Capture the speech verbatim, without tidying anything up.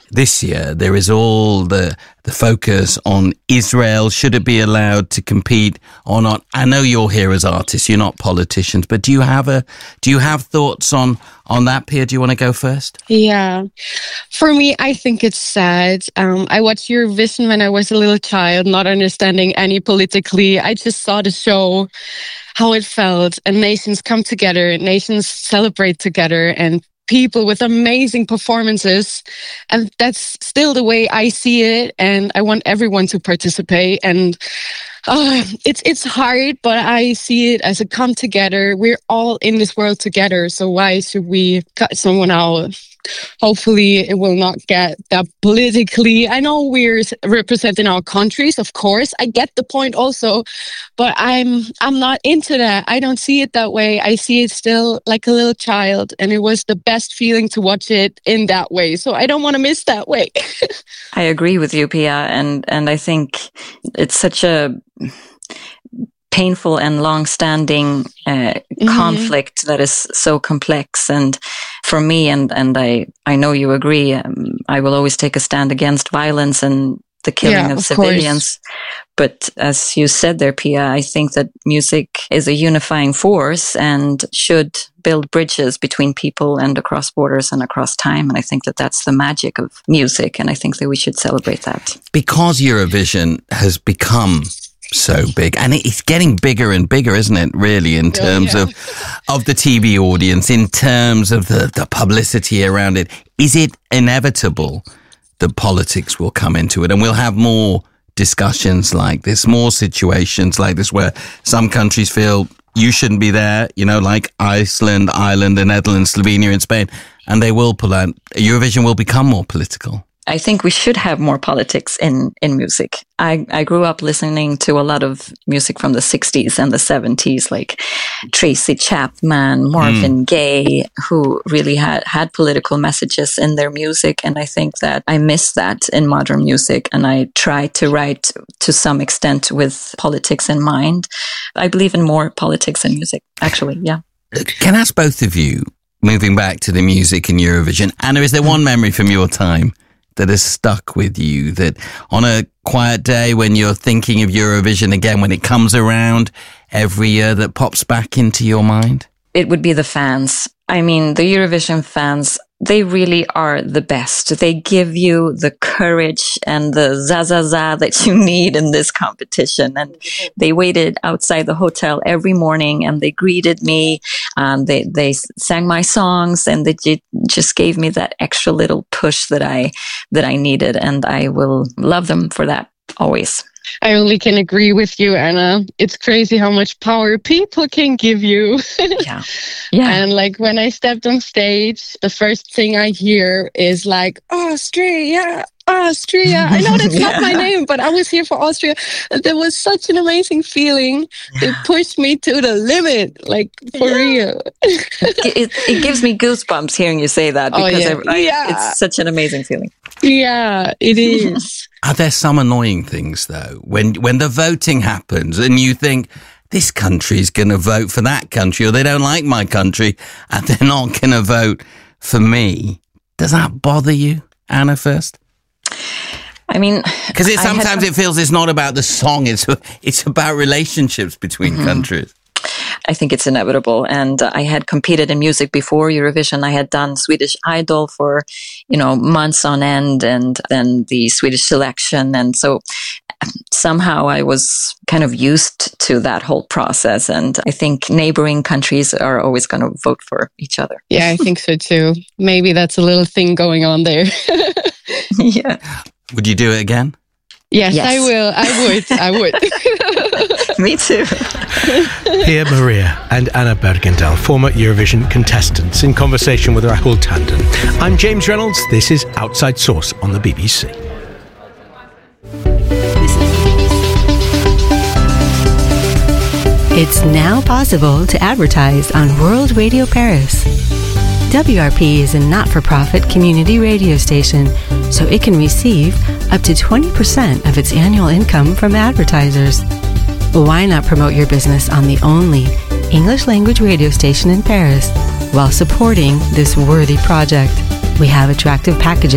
this year there is all the the focus on Israel. Should it be allowed to compete or not? I know you're here as artists, you're not politicians, but do you have a do you have thoughts on on that, Pia? Do you want to go first? Yeah. For me, I think it's sad. Um, I watched Eurovision when I was a little child, not understanding any politically. I just saw the show, how it felt, and nations come together, nations celebrate together, and people with amazing performances. And that's still the way I see it. And I want everyone to participate. And uh, it's it's hard, but I see it as a come together. We're all in this world together. So why should we cut someone out? Hopefully it will not get that politically. I know we're representing our countries, of course. I get the point also, but I'm I'm not into that. I don't see it that way. I see it still like a little child, and it was the best feeling to watch it in that way. So I don't want to miss that way. I agree with you, Pia, and and I think it's such a painful and long-standing uh, mm-hmm. conflict that is so complex. And for me, and and I I know you agree, um, I will always take a stand against violence and the killing yeah, of, of civilians. But as you said there, Pia, I think that music is a unifying force and should build bridges between people and across borders and across time. And I think that that's the magic of music. And I think that we should celebrate that. Because Eurovision has become so big, and it's getting bigger and bigger, isn't it, really, in terms oh, yeah. of of the T V audience, in terms of the, the publicity around it. Is it inevitable that politics will come into it and we'll have more discussions like this, more situations like this where some countries feel you shouldn't be there, you know, like Iceland, Ireland, the Netherlands, Slovenia and Spain, and they will pull out? Eurovision will become more political. I think we should have more politics in, in music. I, I grew up listening to a lot of music from the sixties and the seventies, like Tracy Chapman, Marvin mm. Gaye, who really had, had political messages in their music. And I think that I miss that in modern music. And I try to write to some extent with politics in mind. I believe in more politics in music, actually. Yeah. Can I ask both of you, moving back to the music in Eurovision, Anna, is there one memory from your time that has stuck with you, that on a quiet day when you're thinking of Eurovision again, when it comes around every year, that pops back into your mind? It would be the fans. I mean, the Eurovision fans, they really are the best. They give you the courage and the za-za-za that you need in this competition. And they waited outside the hotel every morning and they greeted me. And they, they sang my songs, and they just gave me that extra little push that I, that I needed. And I will love them for that always. I only can agree with you, Anna. It's crazy how much power people can give you. yeah. Yeah. And like when I stepped on stage, the first thing I hear is like, Austria, Austria. I know that's yeah. not my name, but I was here for Austria. And there was such an amazing feeling. It pushed me to the limit, like for yeah. real. it, it, it gives me goosebumps hearing you say that, because oh, yeah. I, I, yeah. it's such an amazing feeling. Yeah, it is. Are there some annoying things, though, when when the voting happens and you think, this country's going to vote for that country, or they don't like my country and they're not going to vote for me? Does that bother you, Anna, first? I mean, because sometimes had... it feels it's not about the song, it's it's about relationships between mm-hmm. countries. I think it's inevitable. And uh, I had competed in music before Eurovision. I had done Swedish Idol for, you know, months on end, and then the Swedish selection. And so somehow I was kind of used to that whole process. And I think neighboring countries are always going to vote for each other. Yeah, I think so too. Maybe that's a little thing going on there. yeah. Would you do it again? Yes, yes. I will. I would. I would. Me too. Pia Maria and Anna Bergendahl, former Eurovision contestants, in conversation with Rahul Tandon. I'm James Reynolds. This is Outside Source on the B B C. It's now possible to advertise on World Radio Paris. W R P is a not-for-profit community radio station, so it can receive up to twenty percent of its annual income from advertisers. Why not promote your business on the only English-language radio station in Paris while supporting this worthy project? We have attractive packages